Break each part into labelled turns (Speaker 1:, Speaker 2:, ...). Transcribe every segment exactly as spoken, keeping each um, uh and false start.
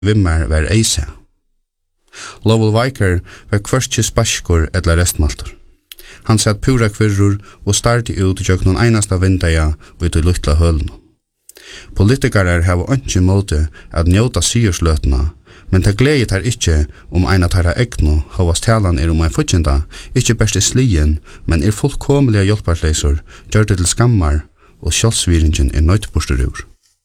Speaker 1: vimmar var eisa. Lowell Weicker var kvørstje spaskur eller restmaltur. Han satt pura kvirrur og starti ut jøk noen einasta vindaja ut i luttla høln. Politikarar hava ikke måte at njóta sigursløtna, men det gleder tar ikke om eina tarra egnu, hovast talan er om ein futjenda, ikke best er slien, men er fullkomlige hjelparleisur, gjør det til skammar, og sjálfsviringen er nøytbosturur.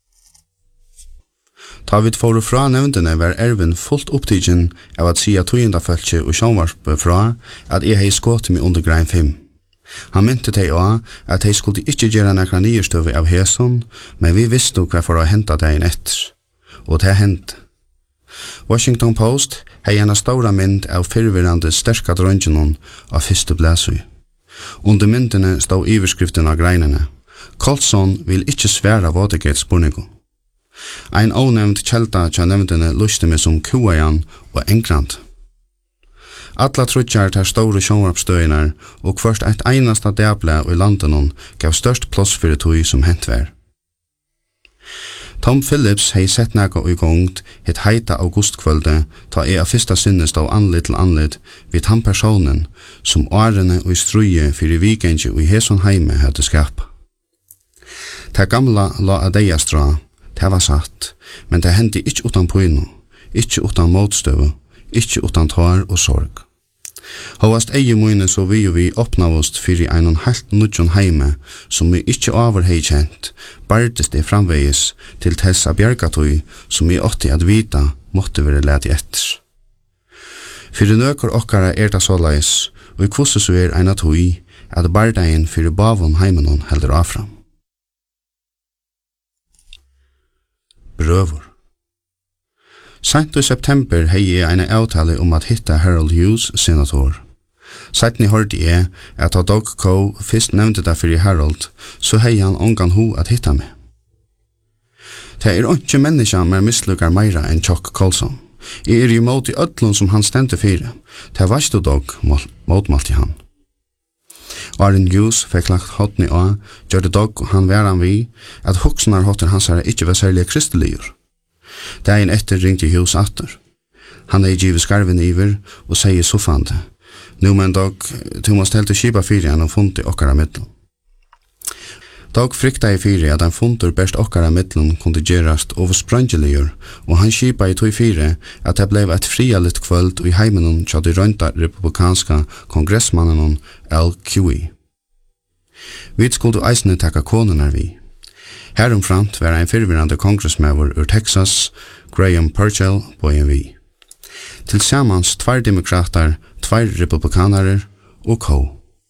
Speaker 1: Ta vid foru fra nevndene var Ervin fullt opptidgen av at sia tøyendafølse og sjånvarp fra at jeg hei skått med under grein fem. Han mynte teg også at hei skulle ikke gjøre nekra nyerstøve av hæson, men vi visste hva for å henta deg inn etter. Og det hendt. Washington Post hei en stora mynd av fyrvirrande sterska drøngenon av fyrste blæsui. Under myndene stod iverskriften av greinene. Colson vil ikke sværa Watergate spurningu. Ein ónevnt kjelta tja nevndene luste meg som Kuajan og England. Alla trutjar tar store sjånvarpstøynar og først eit einasta dæble i landenon gav størst plass fyrir tøy som hent vær. Tom Phillips hei sett nega i gongt hitt heita augustkvölde ta eg av fyrsta sinne stå anlit til anlit vid han personen som årene og struje fyrir vikendje og i heson heime hadde skapa. Ta gamla la adeia stra, det var satt, men det hendte ikke utan pøyno, ikke utan motstøve, ikke utan tar og sorg. Hovast eie møyne så vi og vi oppnavast fyrir einon helt nudjon heime, som vi ikke over hei kjent, bardest det framvegis til tessa bjergatøy, som vi åtti at vita måtte være leti etter. Fyrir nøkor okkara er det såleis, og i kvose så er eina tøy, at bardeien fyrir bavon heimenon heldur afram. Brøvor. Sent i september hei jeg en avtale om at hitta Harold Hughes, senator. Seitni hørte jeg at da Doug Coe fyrst nevnte det fyrir Harold, så hei han ongan ho at hitta meg. Det er ikke menneska mer mislukkar meira enn Chuck Colson. Jeg er imot i ödlun som han stendte fyrir. Det var ikke Doug motmalt i han. Aaron Hughes fikk lagt hotni av, gjør det Doug og han væran vi, at hoksenar hotter hans er ikke var særlig kristeligur. Dagen etter ringte Hughes atter. Han er givet skarven iver og sier soffande. Nu men Doug, du måst helt til kipa fyrir han og funti okkara middel. Doug frykta i fyrir at han funtur best okkara middelen kunne gerast oversprangeligur, og han kipa i tog fyrir at det blev et frialit kvöld i heimenon tja de røynta republikanska kongressmannen Al Q. Vi skulle eisne takka konunar vi. Herumframt var ein fyrvirrande kongressmæver ur Texas, Graham Purcell, bojen vi. Tilsammans tvær demokrater, tvær republikanarer og Coe.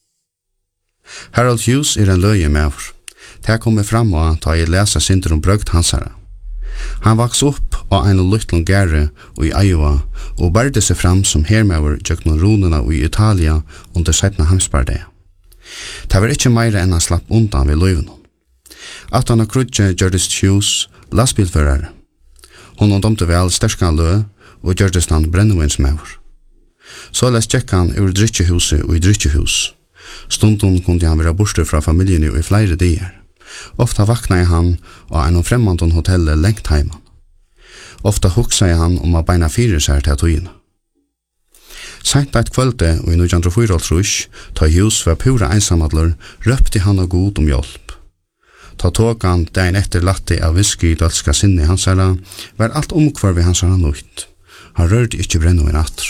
Speaker 1: Harold Hughes er en løye mæver. Det kommer fram og ta jeg lesa synder om brøgt hansara. Han vaks opp av en lyttlån gære og i Iowa og bærde seg fram som hermæver tjøkna ronena i Italia under setna hamsbarde. Det var ikke meira enn han slapp undan ved løyven. At han har krudje gjørdes Hughes lastbilførare. Hon omdomte vel sterskan lø og gjørdes han brennevinsmæver. Så les tjekk han ur dritjehuset og i dritjehus. Stundum kunne han være borste fra familien i flere dier. Ofta vakna han av en fremmandon hotelle lengt heiman. Ofta huksa han om å beina fire seg til tøyina. Sent eit kvölde og i nitjan fyrre trus, ta Hughes var pura einsamadler, røpte han og god om hjelp. Ta tåg han dagen etter latte av whisky i dølska sinne hansara, var alt omkvarvi hansara nøyt. Han rørte ikkje brennovin atter.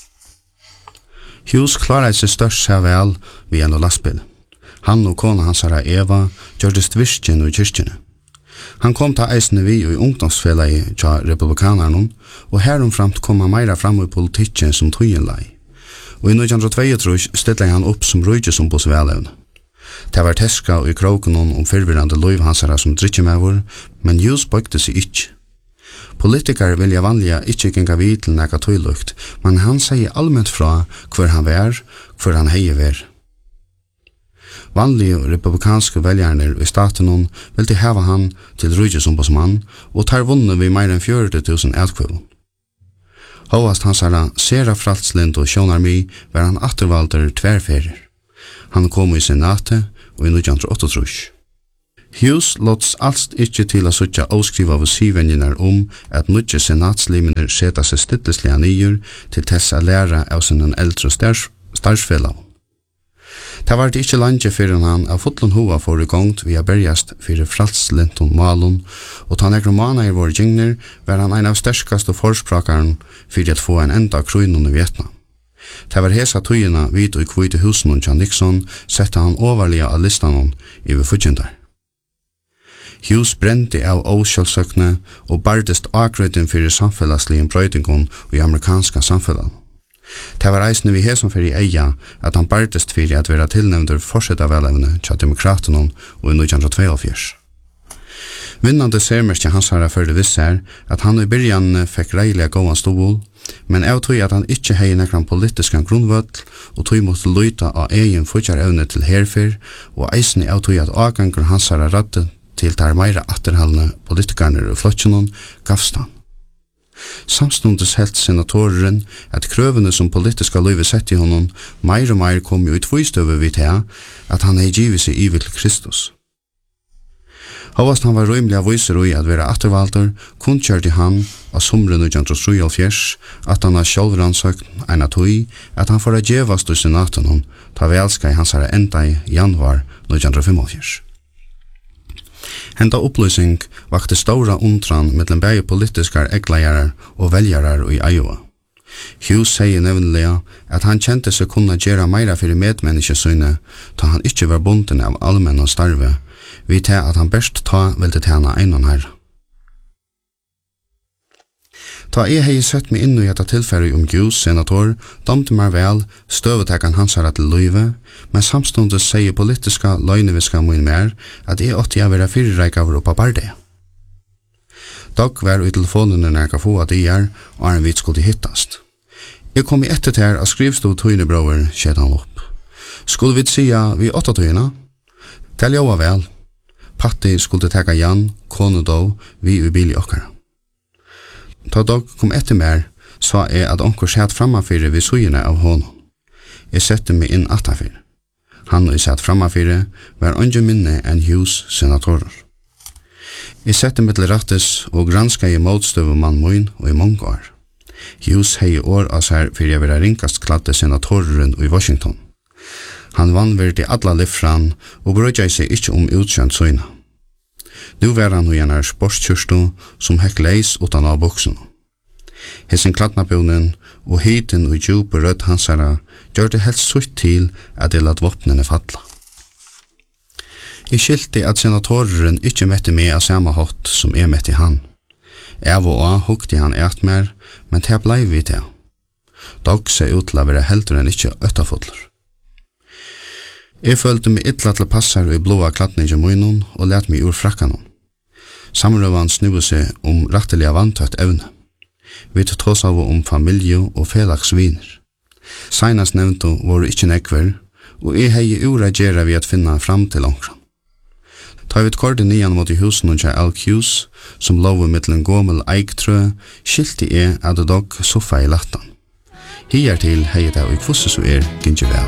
Speaker 1: Hughes klaret seg størst seg vel ved en lastbil. Han og kona hansara Eva gjørdes virkjen i kyrkjene. Han kom ta eisne vi i ungdomsfellet tja republikanerne, og heromframt kom han meira fram i politikken som tøyenlei. Og i nitjan tjueto stillet han opp som røygesombos velevne. Det var teska og i kroken om fyrvirrande loiv hansara som drittjemævor, men Hughes bøkte seg ikkje. Politikere vilja vanliga ikkje genga vid til nekka tøylukt, men han sier allmänt fra hver han vær, hver han heie vær. Vanlige republikanske veljarner i staten vil de heva han til røygesombudsmann, og tar vunnet vi meir enn fjørti tusen etkvøl. Hovast hansara Sera Fralslind og Sjónarmi var han attervalder tverrferier. Han kom i senatet og i nitjan åttiåtte. Hughes låts alls ikke til å suttja avskriva av sivenjener om at nødje senatsliminer seta seg stittelslige nyer til tessa læra av sin eldre starsfellav. Det var det ikke langt fyrir han av fotlun hova for i gongt via berjast fyrir fralslinton malun, og ta nekru mana i vår gingner var han ein av sterskast og forsprakaren fyrir at få en enda krøynun i Vietnam. Det var hesa tøyina vid og kvite husen John Nixon sette han overlige av listanon i ved fudjendar. Hughes brente av åskjølsøkne og bardest akredin fyrir samfellaslige brøydingon i amerikanska samfellan. Det var eisne vi hesson fyrir eia at han bardest fyrir at vera tilnevndur forsetta velevne tja demokratenon og i nitjan tjueåtte. Vinnande sermerskje hans har fyrir visser at han i byrjan fekk reilig gåan stål, men jeg tog at han ikke hei nekran politiskan grunnvøll og tog måtte luita av egen fudjarevne til herfyr, og eisne jeg tog at avgangur hans har radde til der meira atterhalne politikarner og flotjenon gavstan. Samstundes helt senatoren at krøvene som politiska løyve sett i honom meir og meir kom jo i tvøystøve vidt her at han hei givet seg ivel til Kristus. Hovast han var røymlig av viser i at være attervalder, kun kjørte han av somren nitjan trettiotre at han har sjølvransøkt en av tog at han får djevast i senaten hon ta velska i hans herre enda i januar nitjan femogfjørs. Henda opplysning vakte stora undran mellom begge politiskar eggleirar og veljarar i Iowa. Hughes sier nevnelig at han kjente seg kunne gjøre meira fyrir medmenneskesøyne ta han ikke var bunden av allmenn starve, vi til at han best ta velte tjena einan herra. Ta jeg hei sett meg inn i etta tilfæri om Hughes senator, domte meg vel støvetekan hans herra til løyve, men samstundes sier politiska løgneviska min mer at jeg åtti jeg være fyrirreikavur oppa barde. Dog var i telefonene når jeg få at jeg er, og en vit skulle hittast. Jeg kom i etter til at skrivstod tøynebrøver skjedde han opp. Skulle vi sia vi åtta tøyna? Til jeg var vel. Patti skulle teka Jan, kone då, vi i bil i okkara. Ta dog kom etter mer, sa jeg at onker satt frammafyrir ved sujene av honom. Jeg sette meg inn attafyrir. Han og jeg satt frammafyrir var andre minne enn Hughes senatorer. Jeg sette meg til rattes og granska i motstøve mann moin og i mange år. Hughes hei år av seg fyrir jeg vera ringast kladde senatoreren i Washington. Han vann verdt i alla livfran og brødja seg ikkje om utkjent søyna. Nu var han hos en sportskjørstu som hekk leis utan av buksen. Hessen kladnabunen og hiten og djup rød hansara gjør det helst sutt til at det lat våpnene falla. Jeg skilte at senatoreren ikkje mette meg av samme hatt som jeg mette han. Av og av hukte han eit mer, men det blei vi til. Dog ser ut til å være heldur enn ikkje øttafotler. Jeg følte meg ytla til passar i blåa kladningen munnen og let meg ur frakkanon. Samrøvan snubbe seg om rattelige vantøtt evne. Vi tog tås av om familie og felagsviner. Seinast nevnto var ikkje nekver, og jeg hei ura gjerra vi at finna fram til omkran. Ta vi et kordet nian mot i husen og Al Hughes, som lov mittlen gommel eiktrø, skilte jeg at det dog soffa i lattan. Hier til hei det og i kvosse så er gynnje vel.